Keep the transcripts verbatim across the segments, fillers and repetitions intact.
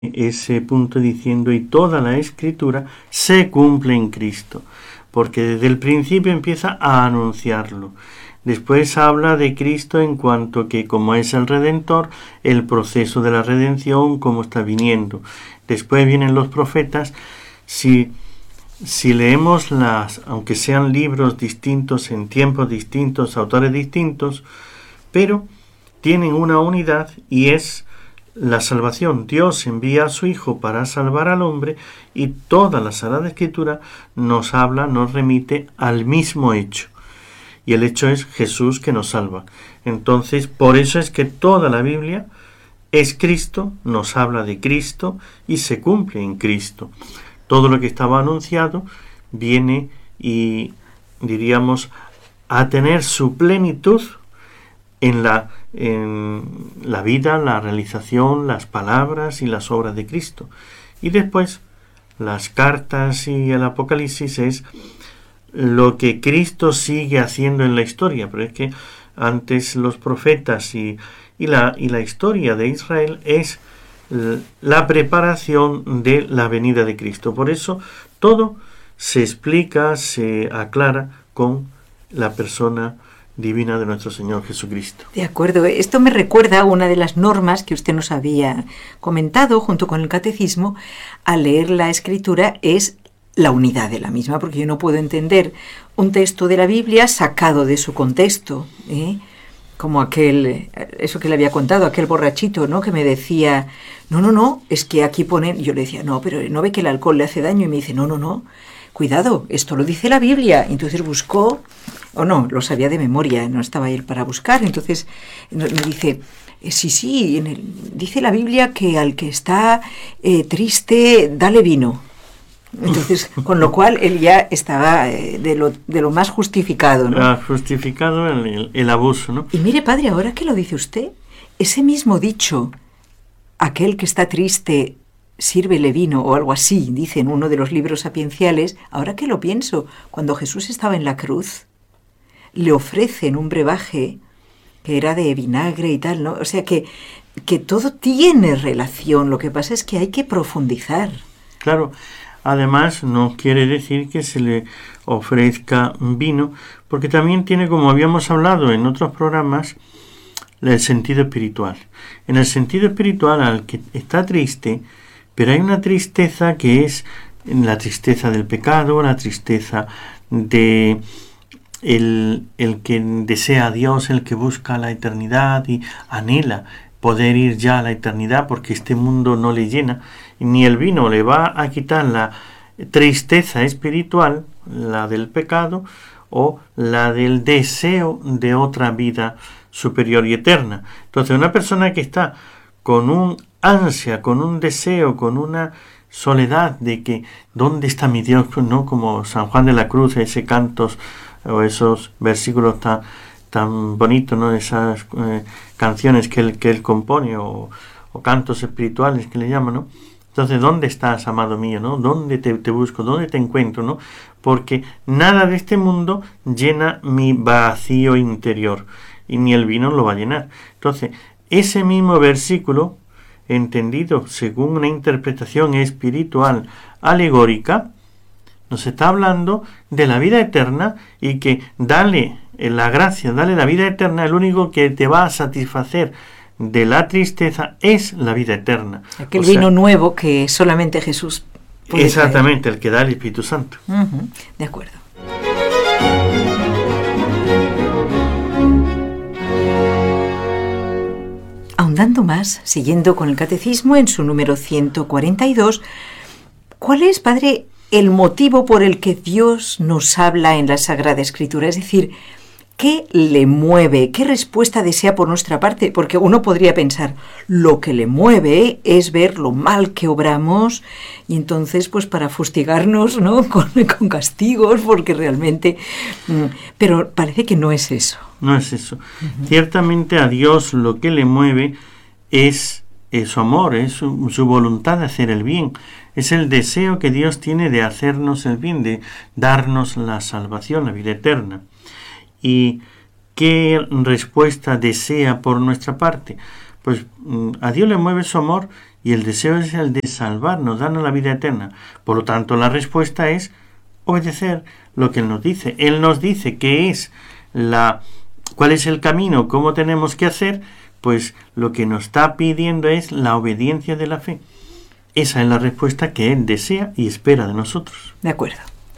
ese punto diciendo, y toda la Escritura se cumple en Cristo, porque desde el principio empieza a anunciarlo. Después habla de Cristo en cuanto que como es el Redentor, el proceso de la redención, cómo está viniendo. Después vienen los profetas. Si, si leemos las, aunque sean libros distintos, en tiempos distintos, autores distintos, pero tienen una unidad y es la salvación. Dios envía a su Hijo para salvar al hombre y toda la Sagrada Escritura nos habla, nos remite al mismo hecho. Y el hecho es Jesús que nos salva. Entonces, por eso es que toda la Biblia es Cristo, nos habla de Cristo y se cumple en Cristo. Todo lo que estaba anunciado viene y, diríamos, a tener su plenitud en la, en la vida, la realización, las palabras y las obras de Cristo. Y después, las cartas y el Apocalipsis es lo que Cristo sigue haciendo en la historia. Pero es que antes los profetas y, y, la, y la historia de Israel es la preparación de la venida de Cristo. Por eso todo se explica, se aclara con la persona divina de nuestro Señor Jesucristo. De acuerdo. Esto me recuerda a una de las normas que usted nos había comentado junto con el Catecismo. Al leer la Escritura es la unidad de la misma, porque yo no puedo entender un texto de la Biblia sacado de su contexto, ¿eh? Como aquel, eso que le había contado, aquel borrachito, ¿no? Que me decía, no, no, no, es que aquí ponen, yo le decía, no, pero ¿no ve que el alcohol le hace daño? Y me dice, no, no, no, cuidado, esto lo dice la Biblia. Entonces buscó, o no, lo sabía de memoria, no estaba él para buscar, entonces me dice, sí, sí, en el, dice la Biblia que al que está eh, triste, dale vino. Entonces, con lo cual él ya estaba eh, de, lo, de lo más justificado, ¿no? Ah, justificado el, el, el abuso, ¿no? Y mire, padre, ahora que lo dice usted, ese mismo dicho, aquel que está triste, sírvele vino o algo así, dice en uno de los libros sapienciales, ahora que lo pienso, cuando Jesús estaba en la cruz, le ofrecen un brebaje que era de vinagre y tal, ¿no? O sea que, que todo tiene relación, lo que pasa es que hay que profundizar. Claro. Además, no quiere decir que se le ofrezca vino, porque también tiene, como habíamos hablado en otros programas, el sentido espiritual. En el sentido espiritual, al que está triste, pero hay una tristeza que es la tristeza del pecado, la tristeza de el, el que desea a Dios, el que busca la eternidad y anhela poder ir ya a la eternidad porque este mundo no le llena. Ni el vino le va a quitar la tristeza espiritual, la del pecado, o la del deseo de otra vida superior y eterna. Entonces, una persona que está con un ansia, con un deseo, con una soledad de que ¿dónde está mi Dios? ¿No? Como San Juan de la Cruz, ese cantos o esos versículos tan, tan bonitos, ¿no? Esas eh, canciones que él, que él compone, o, o cantos espirituales que le llaman, ¿no? Entonces, ¿dónde estás, amado mío? ¿No? ¿Dónde te, te busco? ¿Dónde te encuentro? ¿No? Porque nada de este mundo llena mi vacío interior, y ni el vino lo va a llenar. Entonces, ese mismo versículo, entendido según una interpretación espiritual alegórica, nos está hablando de la vida eterna, y que dale la gracia, dale la vida eterna, el único que te va a satisfacer de la tristeza es la vida eterna. Aquel o sea, vino nuevo que solamente Jesús puede exactamente, traer. El que da el Espíritu Santo. Uh-huh, de acuerdo. Ahondando más, siguiendo con el Catecismo en su número ciento cuarenta y dos, ¿cuál es, padre, el motivo por el que Dios nos habla en la Sagrada Escritura? Es decir, ¿qué le mueve? ¿Qué respuesta desea por nuestra parte? Porque uno podría pensar, lo que le mueve es ver lo mal que obramos y entonces, pues para fustigarnos, ¿no? Con, con castigos, porque realmente... Pero parece que no es eso. No es eso. Uh-huh. Ciertamente a Dios lo que le mueve es, es su amor, es su, su voluntad de hacer el bien. Es el deseo que Dios tiene de hacernos el bien, de darnos la salvación, la vida eterna. ¿Y qué respuesta desea por nuestra parte? Pues a Dios le mueve su amor y el deseo es el de salvarnos, darnos la vida eterna. Por lo tanto, la respuesta es obedecer lo que Él nos dice. Él nos dice qué es la, cuál es el camino, cómo tenemos que hacer, pues lo que nos está pidiendo es la obediencia de la fe. Esa es la respuesta que Él desea y espera de nosotros. De acuerdo.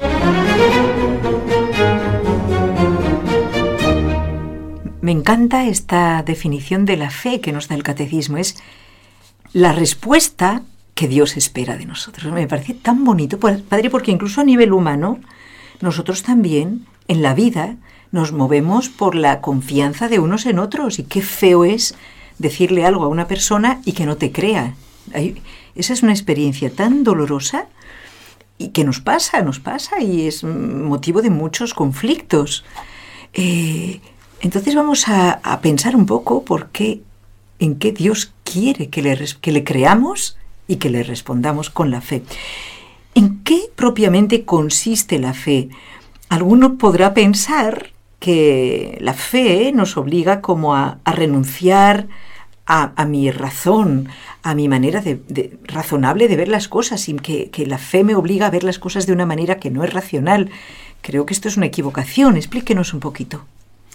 Me encanta esta definición de la fe que nos da el catecismo. Es la respuesta que Dios espera de nosotros. Me parece tan bonito, Padre, porque incluso a nivel humano, nosotros también, en la vida, nos movemos por la confianza de unos en otros. Y qué feo es decirle algo a una persona y que no te crea. Esa es una experiencia tan dolorosa y que nos pasa, nos pasa y es motivo de muchos conflictos. Eh, entonces vamos a, a pensar un poco por qué, en qué Dios quiere que le, que le creamos y que le respondamos con la fe. ¿En qué propiamente consiste la fe? Alguno podrá pensar que la fe nos obliga como a, a renunciar a, a mi razón, a mi manera de, de, razonable de ver las cosas, y que, que la fe me obliga a ver las cosas de una manera que no es racional. Creo que esto es una equivocación. Explíquenos un poquito.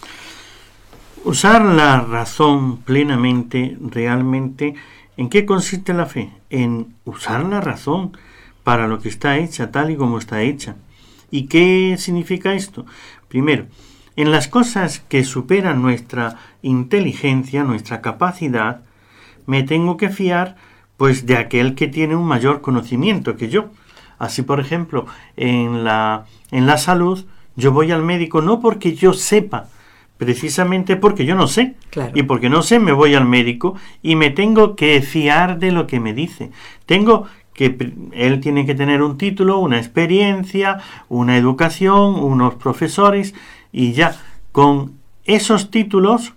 Usar la razón plenamente, realmente, ¿en qué consiste la fe? En usar la razón para lo que está hecha, tal y como está hecha. ¿Y qué significa esto? Primero, en las cosas que superan nuestra inteligencia, nuestra capacidad, me tengo que fiar pues de aquel que tiene un mayor conocimiento que yo. Así, por ejemplo, en la, en la salud, yo voy al médico no porque yo sepa, precisamente porque yo no sé. Claro. Y porque no sé, me voy al médico y me tengo que fiar de lo que me dice. Tengo que él tiene que tener un título, una experiencia, una educación, unos profesores, y ya con esos títulos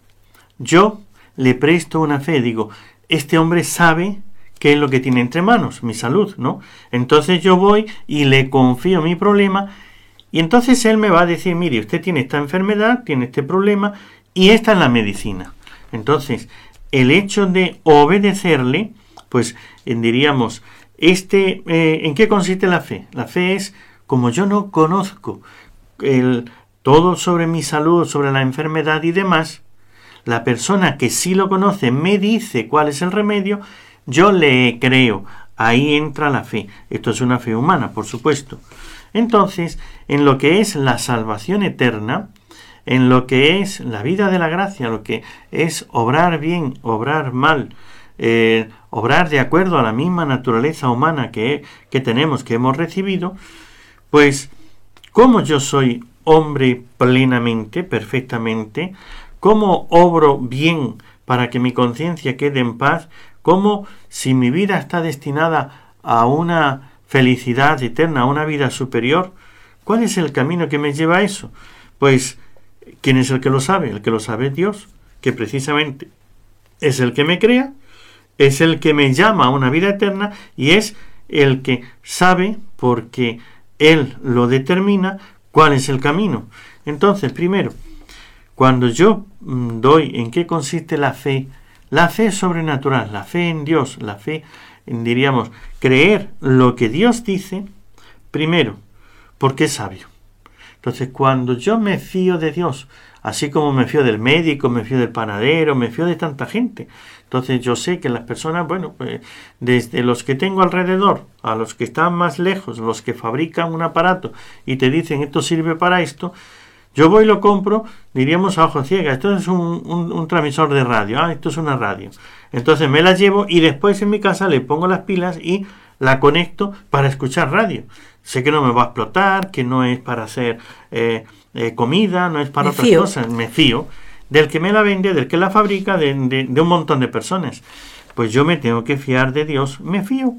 yo le presto una fe. Digo, este hombre sabe qué es lo que tiene entre manos, mi salud, ¿no? Entonces yo voy y le confío mi problema, y entonces él me va a decir, mire, usted tiene esta enfermedad, tiene este problema, y esta es la medicina. Entonces, el hecho de obedecerle, pues diríamos, este, eh, ¿en qué consiste la fe? La fe es, como yo no conozco el, todo sobre mi salud, sobre la enfermedad y demás, la persona que sí lo conoce me dice cuál es el remedio, yo le creo. Ahí entra la fe. Esto es una fe humana, por supuesto. Entonces, en lo que es la salvación eterna, en lo que es la vida de la gracia, lo que es obrar bien, obrar mal, eh, obrar de acuerdo a la misma naturaleza humana que, que tenemos, que hemos recibido, pues, como yo soy hombre plenamente, perfectamente, cómo obro bien para que mi conciencia quede en paz, cómo si mi vida está destinada a una felicidad eterna, a una vida superior, ¿cuál es el camino que me lleva a eso? Pues, ¿quién es el que lo sabe? El que lo sabe es Dios, que precisamente es el que me crea, es el que me llama a una vida eterna y es el que sabe, porque Él lo determina, cuál es el camino. Entonces, primero, cuando yo doy en qué consiste la fe, la fe sobrenatural, la fe en Dios, la fe en, diríamos, creer lo que Dios dice, primero, porque es sabio. Entonces, cuando yo me fío de Dios, así como me fío del médico, me fío del panadero, me fío de tanta gente, entonces yo sé que las personas, bueno, pues, desde los que tengo alrededor, a los que están más lejos, los que fabrican un aparato y te dicen esto sirve para esto, yo voy y lo compro, diríamos a ojo ciega, esto es un, un, un transmisor de radio, ah, esto es una radio. Entonces me la llevo y después en mi casa le pongo las pilas y la conecto para escuchar radio. Sé que no me va a explotar, que no es para hacer eh, eh, comida, no es para me otras fío. cosas. Me fío del que me la vende, del que la fabrica, de, de, de un montón de personas. Pues yo me tengo que fiar de Dios, me fío.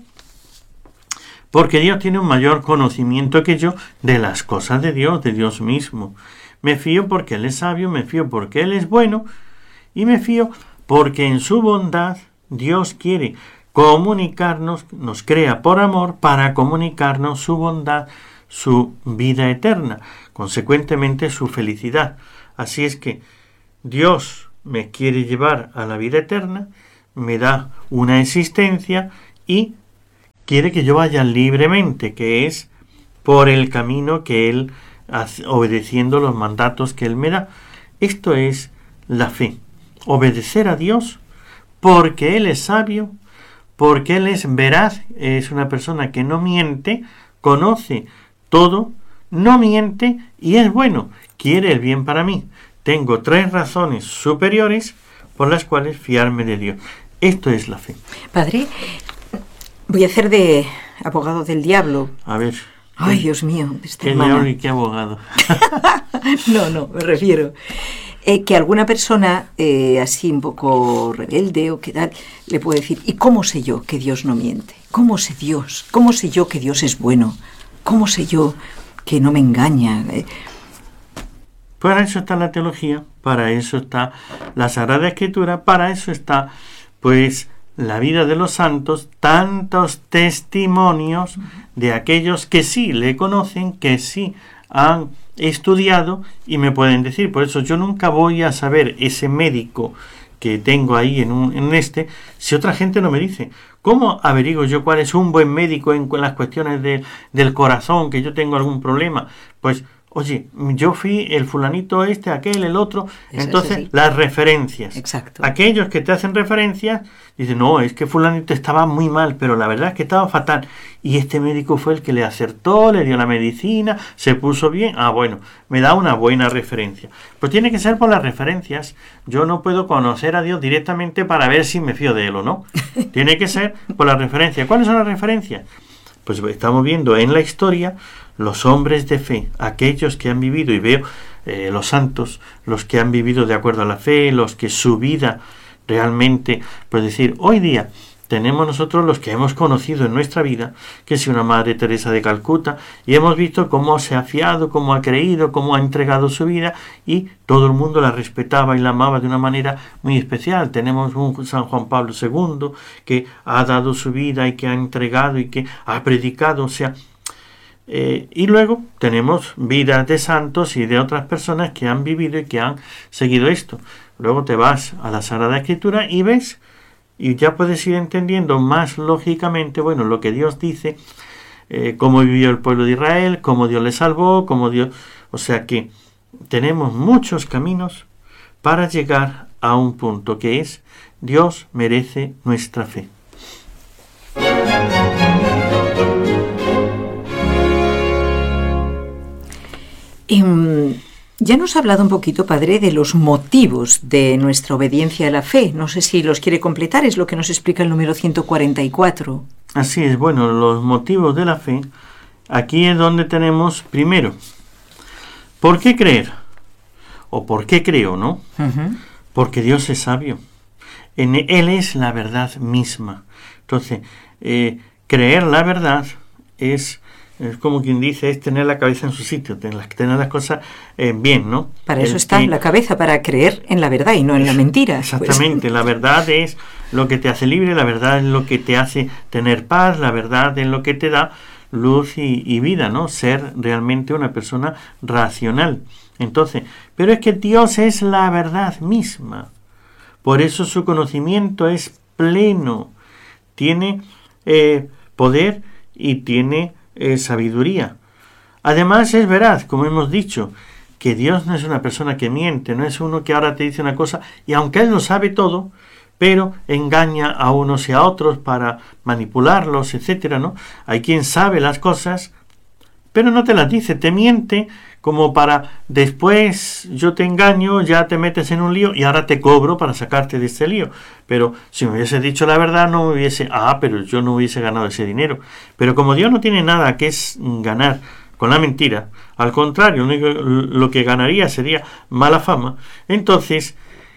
Porque Dios tiene un mayor conocimiento que yo de las cosas de Dios, de Dios mismo. Me fío porque Él es sabio, me fío porque Él es bueno, y me fío porque en su bondad Dios quiere comunicarnos, nos crea por amor para comunicarnos su bondad, su vida eterna, consecuentemente su felicidad. Así es que Dios me quiere llevar a la vida eterna, me da una existencia y quiere que yo vaya libremente, que es por el camino que Él hace, obedeciendo los mandatos que Él me da. Esto es la fe. Obedecer a Dios porque Él es sabio, porque Él es veraz, es una persona que no miente, conoce todo, no miente y es bueno, quiere el bien para mí. Tengo tres razones superiores por las cuales fiarme de Dios. Esto es la fe. Padre, voy a hacer de abogado del diablo. A ver. Ay, Dios mío. ¿Qué diablo y qué abogado? No, no, me refiero. Eh, que alguna persona eh, así un poco rebelde o qué tal, le puede decir, ¿y cómo sé yo que Dios no miente? ¿Cómo sé Dios? ¿Cómo sé yo que Dios es bueno? ¿Cómo sé yo que no me engaña? Eh, Para eso está la teología, para eso está la Sagrada Escritura, para eso está, pues, la vida de los santos, tantos testimonios de aquellos que sí le conocen, que sí han estudiado y me pueden decir. Por eso yo nunca voy a saber ese médico que tengo ahí en, un, en este, si otra gente no me dice. ¿Cómo averiguo yo cuál es un buen médico en, en las cuestiones de, del corazón, que yo tengo algún problema? Pues, oye, yo fui el fulanito este, aquel, el otro. Eso, entonces, eso sí. Las referencias. Exacto. Aquellos que te hacen referencias, dicen, no, es que fulanito estaba muy mal, pero la verdad es que estaba fatal. Y este médico fue el que le acertó, le dio la medicina, se puso bien. Ah, bueno, me da una buena referencia. Pues tiene que ser por las referencias. Yo no puedo conocer a Dios directamente para ver si me fío de Él o no. Tiene que ser por las referencias. ¿Cuáles son las referencias? Pues estamos viendo en la historia los hombres de fe, aquellos que han vivido, y veo eh, los santos, los que han vivido de acuerdo a la fe, los que su vida realmente, pues decir, hoy día tenemos nosotros los que hemos conocido en nuestra vida, que es una Madre Teresa de Calcuta, y hemos visto cómo se ha fiado, cómo ha creído, cómo ha entregado su vida, y todo el mundo la respetaba y la amaba de una manera muy especial. Tenemos un San Juan Pablo segundo, que ha dado su vida y que ha entregado y que ha predicado, o sea, Eh, y luego tenemos vidas de santos y de otras personas que han vivido y que han seguido esto. Luego te vas a la Sagrada Escritura y ves, y ya puedes ir entendiendo más lógicamente, bueno, lo que Dios dice, eh, cómo vivió el pueblo de Israel, cómo Dios le salvó, cómo Dios... O sea que tenemos muchos caminos para llegar a un punto que es, Dios merece nuestra fe. Um, ya nos ha hablado un poquito, Padre, de los motivos de nuestra obediencia a la fe. No sé si los quiere completar, es lo que nos explica el número ciento cuarenta y cuatro. Así es, bueno, los motivos de la fe, aquí es donde tenemos, primero, ¿por qué creer? ¿O por qué creo, no? Uh-huh. Porque Dios es sabio. En Él es la verdad misma. Entonces, eh, creer la verdad es... Es como quien dice, es tener la cabeza en su sitio, tener, tener las cosas eh, bien, ¿no? Para eso El, está que, la cabeza, para creer en la verdad y no en la mentira. Exactamente, pues. La verdad es lo que te hace libre, la verdad es lo que te hace tener paz, la verdad es lo que te da luz y, y vida, ¿no? Ser realmente una persona racional. Entonces, pero es que Dios es la verdad misma. Por eso su conocimiento es pleno. Tiene eh, poder y tiene... Eh, sabiduría. Además es veraz, como hemos dicho, que Dios no es una persona que miente, no es uno que ahora te dice una cosa y aunque Él lo sabe todo, pero engaña a unos y a otros para manipularlos, etcétera, ¿no? Hay quien sabe las cosas, pero no te las dice, te miente como para después yo te engaño, ya te metes en un lío y ahora te cobro para sacarte de este lío. Pero si me hubiese dicho la verdad no me hubiese, ah, pero yo no hubiese ganado ese dinero. Pero como Dios no tiene nada que es ganar con la mentira, al contrario, lo que ganaría sería mala fama, entonces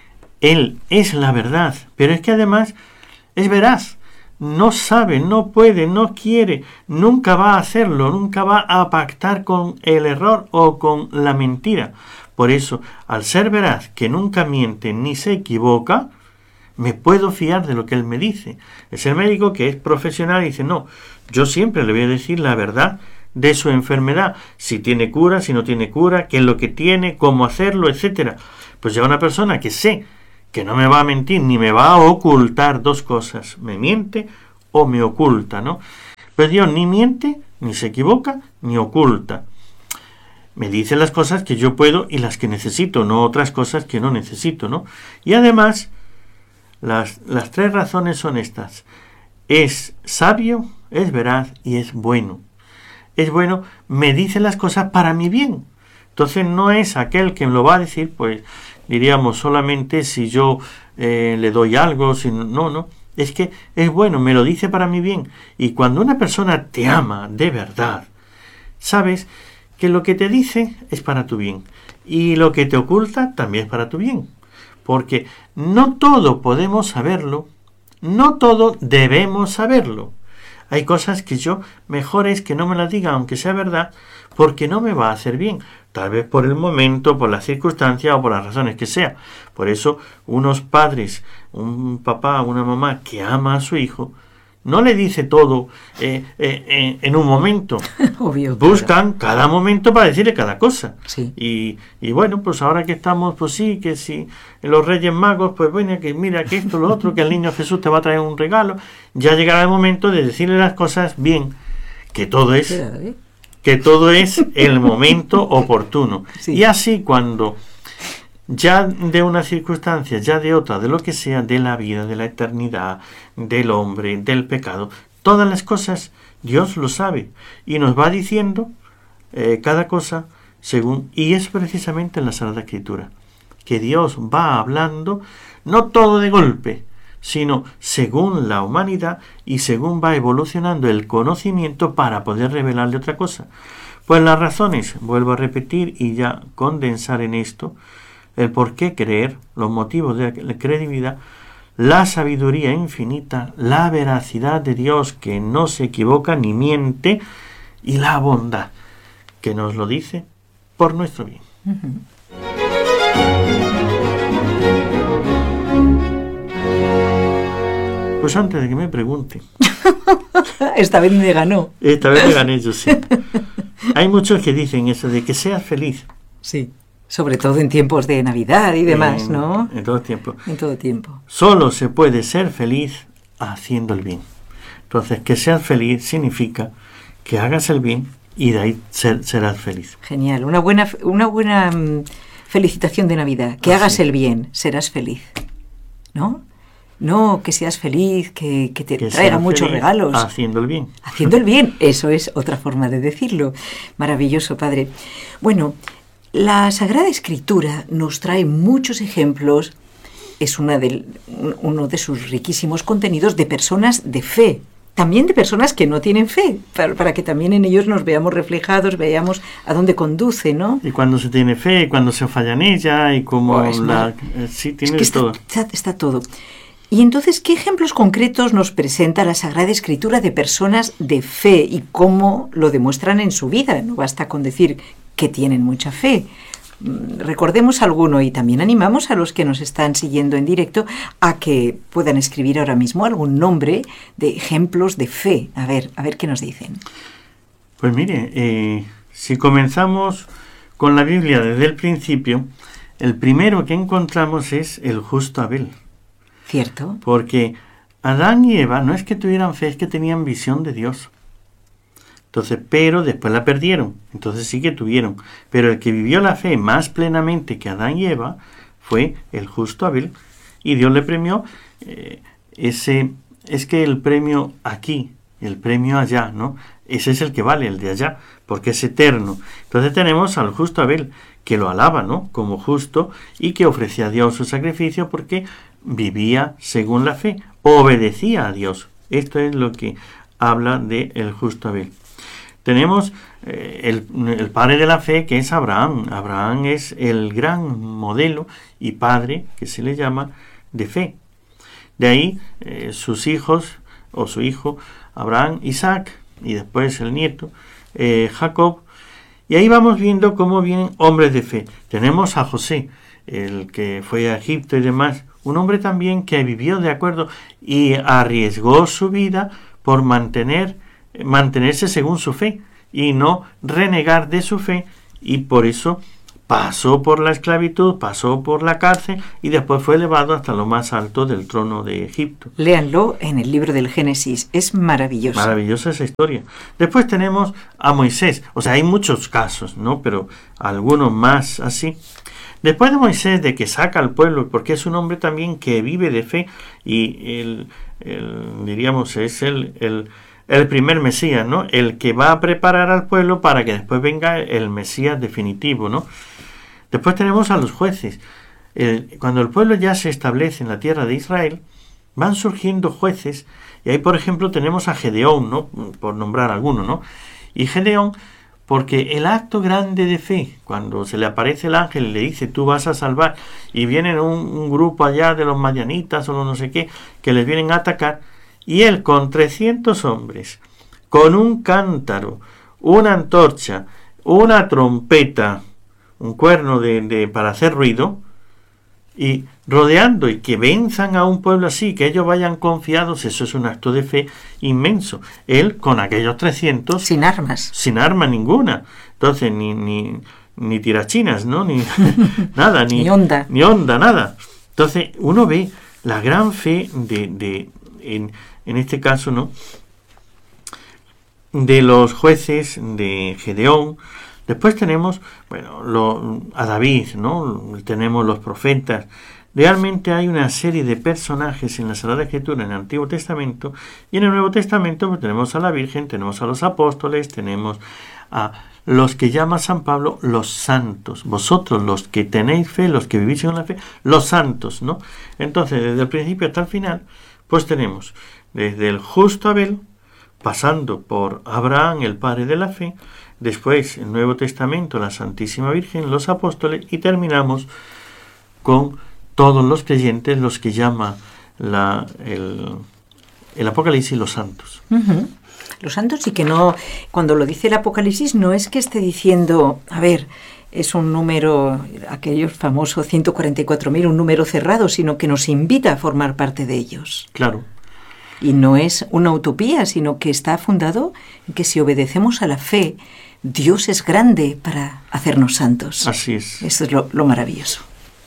Él es la verdad, pero es que además es veraz. No sabe, no puede, no quiere, nunca va a hacerlo, nunca va a pactar con el error o con la mentira. Por eso, al ser veraz, que nunca miente ni se equivoca, me puedo fiar de lo que él me dice. Es el médico que es profesional y dice, no, yo siempre le voy a decir la verdad de su enfermedad, si tiene cura, si no tiene cura, qué es lo que tiene, cómo hacerlo, etcétera. Pues ya una persona que sé que no me va a mentir ni me va a ocultar dos cosas, me miente o me oculta, ¿no? Pero Dios ni miente, ni se equivoca, ni oculta. Me dice las cosas que yo puedo y las que necesito, no otras cosas que no necesito, ¿no? Y además, las, las tres razones son estas. Es sabio, es veraz y es bueno. Es bueno, me dice las cosas para mi bien. Entonces no es aquel que me lo va a decir, pues diríamos solamente si yo eh, le doy algo, si no, no, no. Es que es bueno, me lo dice para mi bien. Y cuando una persona te ama de verdad, sabes que lo que te dice es para tu bien y lo que te oculta también es para tu bien, porque no todo podemos saberlo, no todo debemos saberlo. Hay cosas que yo mejor es que no me las diga aunque sea verdad, porque no me va a hacer bien, tal vez por el momento, por las circunstancias o por las razones que sea. Por eso unos padres, un papá, una mamá que ama a su hijo, no le dice todo eh, eh, eh, en un momento. Obvio, buscan claro. Cada momento para decirle cada cosa. Sí. Y, y bueno, pues ahora que estamos, pues sí, que si los Reyes Magos, pues bueno, que mira que esto, lo otro, que el niño Jesús te va a traer un regalo. Ya llegará el momento de decirle las cosas bien, que todo es, que todo es el momento oportuno. Sí. Y así cuando ya de una circunstancia, ya de otra, de lo que sea, de la vida, de la eternidad, del hombre, del pecado, todas las cosas Dios lo sabe y nos va diciendo eh, cada cosa según, y es precisamente en la Sagrada Escritura, que Dios va hablando, no todo de golpe, sino según la humanidad y según va evolucionando el conocimiento para poder revelarle otra cosa. Pues las razones, vuelvo a repetir y ya condensar en esto, el por qué creer, los motivos de la credibilidad, la sabiduría infinita, la veracidad de Dios que no se equivoca ni miente, y la bondad que nos lo dice por nuestro bien. Uh-huh. Pues antes de que me pregunte. Esta vez me ganó. Esta vez me gané yo, sí. Hay muchos que dicen eso de que seas feliz. Sí. Sobre todo en tiempos de Navidad y demás, en, ¿no? En todo tiempo. En todo tiempo. Solo se puede ser feliz haciendo el bien. Entonces, que seas feliz significa que hagas el bien y de ahí ser, serás feliz. Genial. Una buena, una buena um, felicitación de Navidad. Que Así. hagas el bien, serás feliz. ¿No? No, que seas feliz, que, que te que traiga muchos regalos. Haciendo el bien. Haciendo el bien. Eso es otra forma de decirlo. Maravilloso, Padre. Bueno, la Sagrada Escritura nos trae muchos ejemplos, es una de, uno de sus riquísimos contenidos de personas de fe, también de personas que no tienen fe, para, para que también en ellos nos veamos reflejados, veamos a dónde conduce, ¿no? Y cuando se tiene fe, y cuando se falla en ella, y como oh, la... Eh, sí, tiene es que está, todo. Está, está todo. Y entonces, ¿qué ejemplos concretos nos presenta la Sagrada Escritura de personas de fe y cómo lo demuestran en su vida? No basta con decir que tienen mucha fe. Recordemos alguno y también animamos a los que nos están siguiendo en directo a que puedan escribir ahora mismo algún nombre de ejemplos de fe. A ver, a ver qué nos dicen. Pues mire, eh, si comenzamos con la Biblia desde el principio, el primero que encontramos es el justo Abel. ¿Cierto? Porque Adán y Eva no es que tuvieran fe, es que tenían visión de Dios. Entonces, pero después la perdieron, entonces sí que tuvieron. Pero el que vivió la fe más plenamente que Adán y Eva fue el justo Abel. Y Dios le premió eh, ese, es que el premio aquí, el premio allá, ¿no? Ese es el que vale, el de allá, porque es eterno. Entonces tenemos al justo Abel, que lo alaba, ¿no? Como justo, y que ofrecía a Dios su sacrificio porque vivía según la fe, obedecía a Dios. Esto es lo que habla de el justo Abel. Tenemos eh, el, el padre de la fe, que es Abraham. Abraham es el gran modelo y padre, que se le llama, de fe. De ahí eh, sus hijos, o su hijo, Abraham, Isaac, y después el nieto, eh, Jacob. Y ahí vamos viendo cómo vienen hombres de fe. Tenemos a José, el que fue a Egipto y demás, un hombre también que vivió de acuerdo y arriesgó su vida por mantener mantenerse según su fe y no renegar de su fe, y por eso pasó por la esclavitud, pasó por la cárcel y después fue elevado hasta lo más alto del trono de Egipto. Léanlo en el libro del Génesis, es maravilloso. Maravillosa esa historia. Después tenemos a Moisés, o sea, hay muchos casos, ¿no? Pero algunos más así. Después de Moisés, de que saca al pueblo, porque es un hombre también que vive de fe y el, el diríamos, es el, el, el primer Mesías, ¿no? El que va a preparar al pueblo para que después venga el Mesías definitivo, ¿no? Después tenemos a los jueces. El, cuando el pueblo ya se establece en la tierra de Israel, van surgiendo jueces, y ahí, por ejemplo, tenemos a Gedeón, ¿no? Por nombrar alguno, ¿no? Y Gedeón, porque el acto grande de fe, cuando se le aparece el ángel y le dice, tú vas a salvar, y vienen un, un grupo allá de los madianitas o no sé qué, que les vienen a atacar, y él con trescientos hombres, con un cántaro, una antorcha, una trompeta, un cuerno de, de, para hacer ruido, y rodeando y que venzan a un pueblo así, que ellos vayan confiados, eso es un acto de fe inmenso. Él con aquellos trescientos... Sin armas. Sin arma ninguna. Entonces, ni, ni, ni tirachinas, ¿no? Ni nada, ni, ni onda. Ni onda, nada. Entonces, uno ve la gran fe de, de en, en este caso, ¿no? De los jueces, de Gedeón. Después tenemos, bueno, lo, a David, ¿no? Tenemos los profetas. Realmente hay una serie de personajes en la Sagrada Escritura, en el Antiguo Testamento, y en el Nuevo Testamento pues, tenemos a la Virgen, tenemos a los apóstoles, tenemos a los que llama San Pablo los santos. Vosotros, los que tenéis fe, los que vivís en la fe, los santos, ¿no? Entonces, desde el principio hasta el final, pues tenemos desde el justo Abel, pasando por Abraham, el padre de la fe, después el Nuevo Testamento, la Santísima Virgen, los apóstoles, y terminamos con todos los creyentes, los que llama la, el, el Apocalipsis los santos. Uh-huh. Los santos, y que no, cuando lo dice el Apocalipsis, no es que esté diciendo, a ver, es un número, aquellos famosos ciento cuarenta y cuatro mil, un número cerrado, sino que nos invita a formar parte de ellos. Claro. Y no es una utopía, sino que está fundado en que si obedecemos a la fe, Dios es grande para hacernos santos. Así es. Eso es lo, lo maravilloso.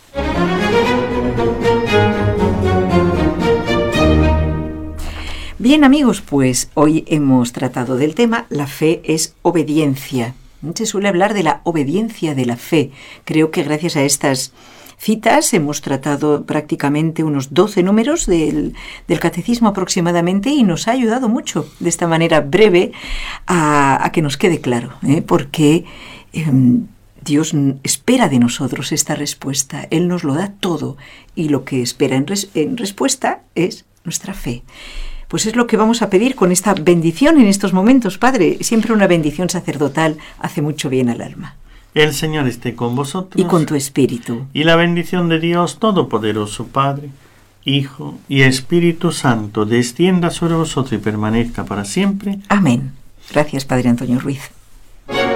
Bien, amigos, pues hoy hemos tratado del tema, la fe es obediencia. Se suele hablar de la obediencia de la fe. Creo que gracias a estas citas hemos tratado prácticamente unos doce números del, del catecismo aproximadamente, y nos ha ayudado mucho de esta manera breve a, a que nos quede claro, ¿eh? porque eh, Dios espera de nosotros esta respuesta. Él nos lo da todo, y lo que espera en, res, en respuesta es nuestra fe. Pues es lo que vamos a pedir con esta bendición en estos momentos, Padre. Siempre una bendición sacerdotal hace mucho bien al alma. El Señor esté con vosotros. Y con tu espíritu. Y la bendición de Dios Todopoderoso, Padre, Hijo y Espíritu Santo, descienda sobre vosotros y permanezca para siempre. Amén. Gracias, Padre Antonio Ruiz.